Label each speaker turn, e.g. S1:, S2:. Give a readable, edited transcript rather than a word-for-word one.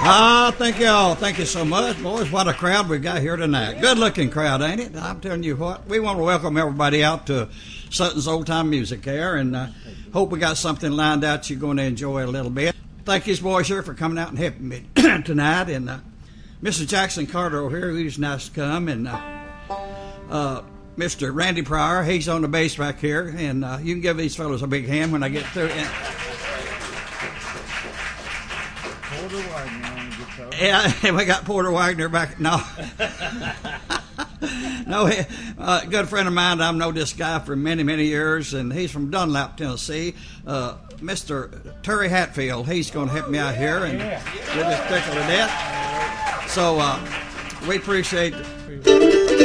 S1: Ah, thank you all. Thank you so much, boys. What a crowd we got here tonight. Good-looking crowd, ain't it? I'm telling you what. We want to welcome everybody out to Sutton's Old Time Music here, and hope we got something lined out you're going to enjoy a little bit. Thank you, boys, here for coming out and helping me tonight. And Mrs. Jackson Carter over here, who's nice to come, and Mr. Randy Pryor, he's on the bass back here, and you can give these fellows a big hand when I get through. And,
S2: Porter Wagner on the guitar.
S1: yeah, we got Porter Wagner back. No. No, good friend of mine. I've known this guy for many, many years, and he's from Dunlap, Tennessee. Mr. Terry Hatfield, he's going to help me out here, and we'll just tickle to death. So we appreciate